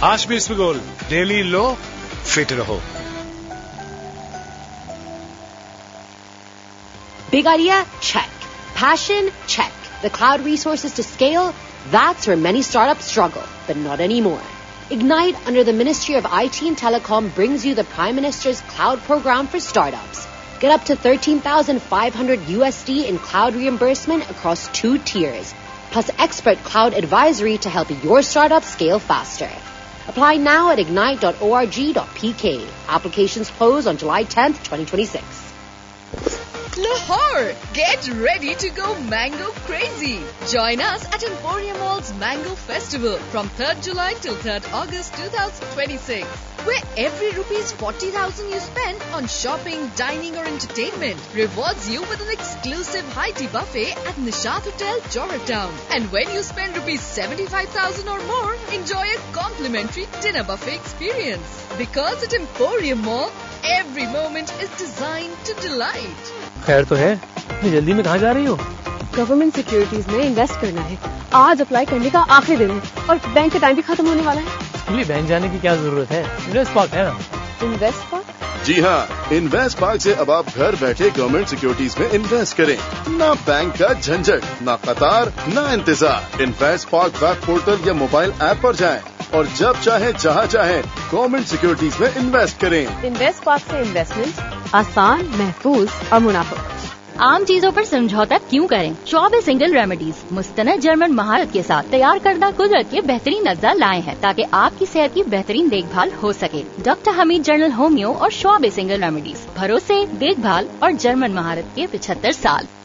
Ashbir's goal. Daily लो, fit रहो. Big idea? Check. Passion? Check. The cloud resources to scale? That's where many startups struggle, but not anymore. Ignite, under the Ministry of IT and Telecom, brings you the Prime Minister's Cloud Program for Startups. Get up to $13,500 USD in cloud reimbursement across 2 tiers, plus expert cloud advisory to help your startup scale faster. Apply now at ignite.org.pk. Applications close on July 10th, 2026. Lahore, get ready to go mango crazy. Join us at Emporium Mall's Mango Festival from 3rd July till 3rd August 2026, where every ₹40,000 you spend on shopping, dining or entertainment rewards you with an exclusive high tea buffet at Nishat Hotel, Joratown. And when you spend ₹75,000 or more, enjoy a complimentary dinner buffet experience. Because at Emporium Mall, every moment is designed to delight. खैर तो है, इतनी जल्दी में कहाँ जा रही हो? गवर्नमेंट सिक्योरिटीज में इन्वेस्ट करना है. आज अप्लाई करने का आखिरी दिन है और बैंक का टाइम भी खत्म होने वाला है. इसके लिए बैंक जाने की क्या जरूरत है? इन्वेस्ट पार्क है ना. Invest park? जी हाँ, इन्वेस्ट पार्क से अब आप घर बैठे गवर्नमेंट सिक्योरिटीज में इन्वेस्ट करें. ना बैंक का झंझट, ना कतार, ना इंतजार. इन्वेस्ट पार्क वेब पोर्टल या मोबाइल ऐप पर जाएं और जब चाहे जहाँ चाहे गवर्नमेंट सिक्योरिटीज में इन्वेस्ट करें. इन्वेस्ट पार्क से इन्वेस्टमेंट आसान, महफूज और मुनाफा. आम चीजों पर समझौता क्यों करें? श्वाब सिंगल रेमेडीज मुस्तनद जर्मन महारत के साथ तैयार करदा कुदरत के बेहतरीन अज्जा लाए हैं ताकि आपकी सेहत की बेहतरीन देखभाल हो सके. डॉक्टर हमीद जनरल होमियो और श्वाब सिंगल रेमेडीज, भरोसे, देखभाल और जर्मन महारत के 75 साल.